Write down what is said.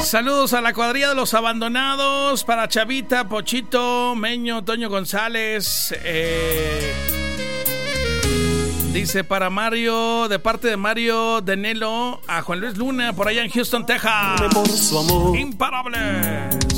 Saludos a la cuadrilla de los abandonados, para Chavita, Pochito, Meño, Toño González. Dice para Mario, de parte de Mario Denelo, a Juan Luis Luna, por allá en Houston, Texas. Por su amor. Imparables.